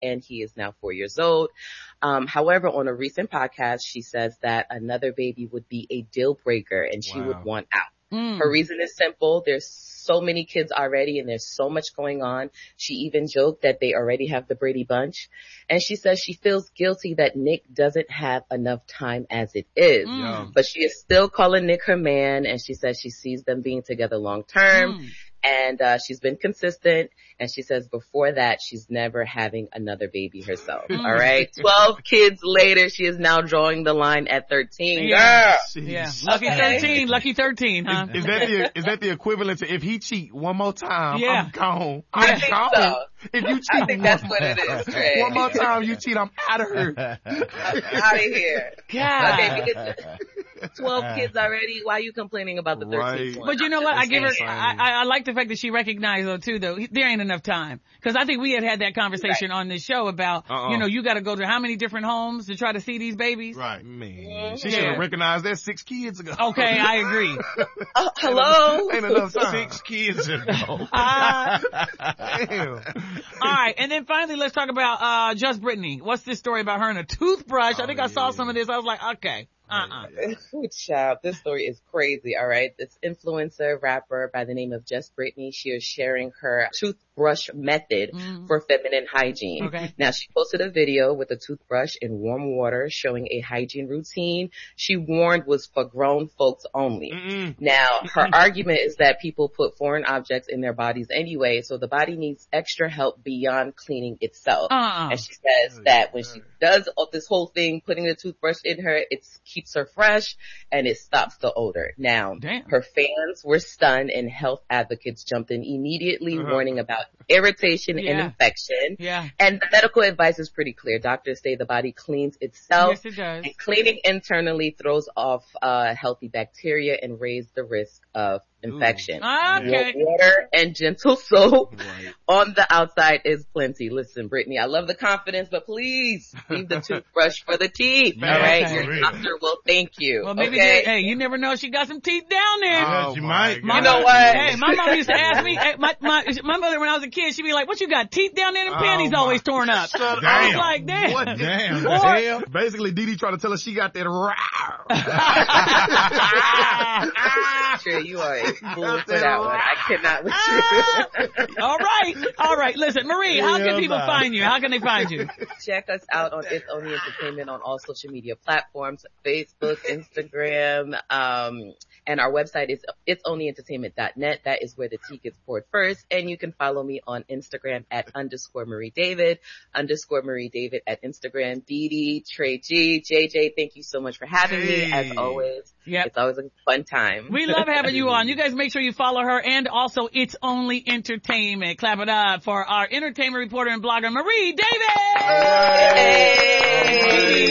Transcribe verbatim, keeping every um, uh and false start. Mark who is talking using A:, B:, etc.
A: and he is now four years old. Um, however, on a recent podcast, she says that another baby would be a deal breaker and she wow. would want out. Mm. Her reason is simple. There's so many kids already and there's so much going on. She even joked that they already have the Brady Bunch. And she says she feels guilty that Nick doesn't have enough time as it is. Mm. But she is still calling Nick her man, and she says she sees them being together long term. Mm. And, uh, she's been consistent, and she says before that, she's never having another baby herself. Mm. All right. twelve kids later, she is now drawing the line at thirteen.
B: Yeah. Yeah. Lucky okay. thirteen. Lucky thirteen, huh?
C: Is, is that the, is that the equivalent to if he cheat one more time,
B: yeah.
C: I'm gone. I'm
A: I think
C: gone.
A: So.
C: If you cheat
A: I think that's what it is, Trey.
C: One more time you cheat, I'm out of here.
A: I'm out of here.
B: God.
A: Okay, because twelve kids already. Why are you complaining about the thirteenth
C: right.
A: one?
B: But you know what? I give her, I, I, I like the fact that she recognized though too though, there ain't enough time. Cause I think we had had that conversation right. on this show about, uh-uh. you know, you gotta go to how many different homes to try to see these babies?
C: Right. Man. Mm-hmm. She should have yeah. recognized that six kids ago.
B: Okay, I agree.
A: uh, hello?
C: Ain't enough time.
D: Six kids ago.
B: Uh,
C: Damn.
B: All right, and then finally, let's talk about uh Just Brittany. What's this story about her and a toothbrush? Oh, I think I saw yeah. some of this. I was like, okay. Uh-uh.
A: Good child. This story is crazy, all right? This influencer rapper by the name of Just Brittany, she is sharing her toothbrush method mm. for feminine hygiene.
B: Okay.
A: Now, she posted a video with a toothbrush in warm water showing a hygiene routine she warned was for grown folks only. Mm-mm. Now, her argument is that people put foreign objects in their bodies anyway, so the body needs extra help beyond cleaning itself.
B: Uh-uh.
A: And she says that when she does this whole thing, putting the toothbrush in her, it's keeps her fresh and it stops the odor. Now,
B: Damn.
A: her fans were stunned and health advocates jumped in immediately uh-huh. warning about irritation
B: yeah.
A: and infection.
B: Yeah.
A: And the medical advice is pretty clear. Doctors say the body cleans itself.
B: Yes, it does.
A: And cleaning internally throws off uh healthy bacteria and raises the risk of infection.
B: Okay.
A: Water and gentle soap right. on the outside is plenty. Listen, Brittany, I love the confidence, but please leave the toothbrush for the teeth.
B: Man,
A: all right,
B: okay.
A: your doctor will thank you.
B: Well, maybe
A: okay?
B: they, hey, you never know. She got some teeth down there.
C: Oh, you might.
A: You know what?
B: Hey, my mom used to ask me. Hey, my my my mother when I was a kid, she'd be like, "What you got? Teeth down there? And
C: oh
B: panties always torn up."
C: Shut
B: I was
C: damn.
B: like, "Damn,
C: what
D: damn,
B: or,
C: damn." Basically, Dee Dee tried to tell us she got that.
A: Sure, you are a fool for that one. I cannot with you.
B: all right, all right. Listen, Marie, how can people find you? How can they find you?
A: Check us out on It's Only Entertainment on all social media platforms, Facebook, Instagram, um, and our website is its only entertainment dot net. That is where the tea gets poured first. And you can follow me on Instagram at underscore Marie David, underscore Marie David at Instagram. Dee Dee, Trey G, J J, thank you so much for having hey. me, as always.
B: Yep.
A: It's always a fun time.
B: We love having you on. You guys make sure you follow her, and also It's Only Entertainment. Clap it up for our entertainment reporter and blogger, Marie David!
A: Hey.